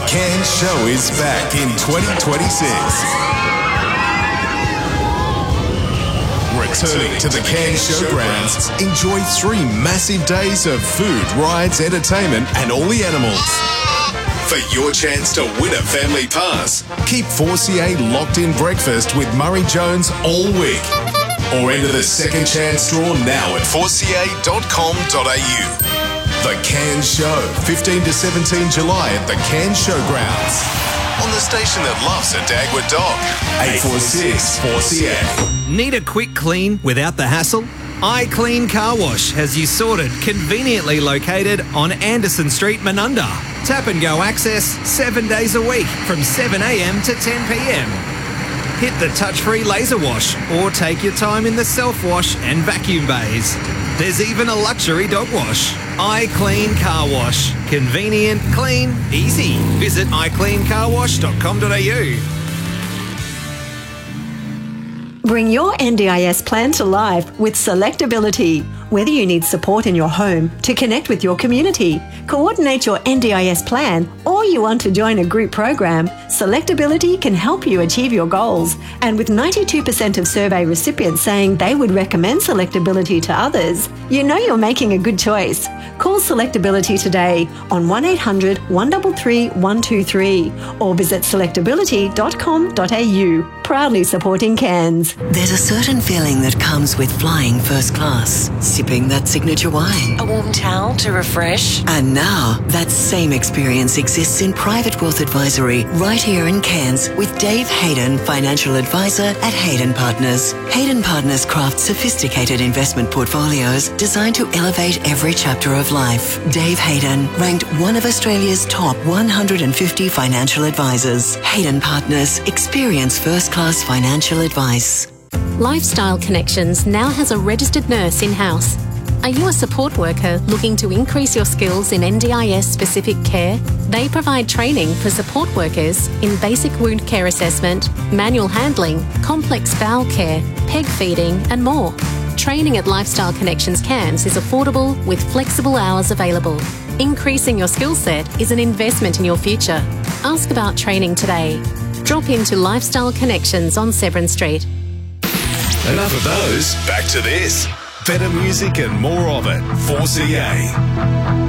Cairns Show is back in 2026. Returning to the Cairns Showgrounds, enjoy 3 massive days of food, rides, entertainment and all the animals. For your chance to win a family pass, keep 4CA locked in breakfast with Murray Jones all week. Or enter the second chance draw now at 4ca.com.au. The Cairns Show, 15 to 17 July at the Cairns Showgrounds. On the station that loves a Dagwood dog. 846 4CA. Need a quick clean without the hassle? iClean Car Wash has you sorted, conveniently located on Anderson Street, Menunda. Tap and go access 7 days a week from 7 a.m. to 10 p.m. Hit the touch-free laser wash or take your time in the self-wash and vacuum bays. There's even a luxury dog wash. iClean Car Wash. Convenient, clean, easy. Visit icleancarwash.com.au. Bring your NDIS plan to life with Selectability. Whether you need support in your home to connect with your community, coordinate your NDIS plan, or you want to join a group program, Selectability can help you achieve your goals. And with 92% of survey recipients saying they would recommend Selectability to others, you know you're making a good choice. Call Selectability today on 1800 133 123 or visit selectability.com.au. Proudly supporting Cairns. There's a certain feeling that comes with flying first class, sipping that signature wine, a warm towel to refresh. And now that same experience exists in private wealth advisory right here in Cairns with Dave Hayden, financial advisor at Hayden Partners. Hayden Partners crafts sophisticated investment portfolios designed to elevate every chapter of life. Dave Hayden, ranked one of Australia's top 150 financial advisors. Hayden Partners, experience first-class financial advice. Lifestyle Connections now has a registered nurse in-house. Are you a support worker looking to increase your skills in NDIS-specific care? They provide training for support workers in basic wound care assessment, manual handling, complex bowel care, peg feeding and more. Training at Lifestyle Connections Cairns is affordable with flexible hours available. Increasing your skill set is an investment in your future. Ask about training today. Drop into Lifestyle Connections on Severn Street. Enough of those. Back to this. Better music and more of it. 4CA.